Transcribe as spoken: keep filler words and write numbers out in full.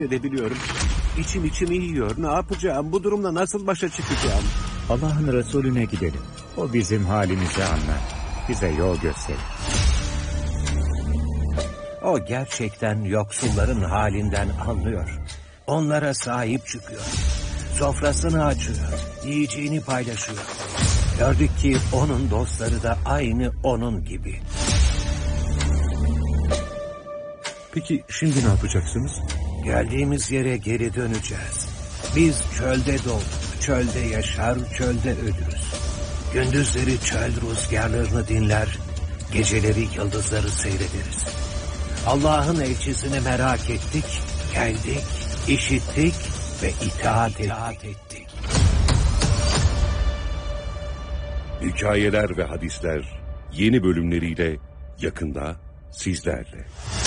edebiliyorum. İçim içimi yiyor. Ne yapacağım? Bu durumla nasıl başa çıkacağım? Allah'ın Resulüne gidelim. O bizim halimizi anlar. Bize yol gösterir. O gerçekten yoksulların halinden anlıyor. Onlara sahip çıkıyor. Sofrasını açıyor. Yiyeceğini paylaşıyor. Gördük ki onun dostları da aynı onun gibi. Peki şimdi ne yapacaksınız? Geldiğimiz yere geri döneceğiz. Biz çölde doğduk. Çölde yaşar, çölde ölürüz. Gündüzleri çöl rüzgarlarını dinler, geceleri yıldızları seyrederiz. Allah'ın elçisini merak ettik, geldik, işittik ve itaat, itaat ettik. Hikayeler ve hadisler yeni bölümleriyle yakında sizlerle.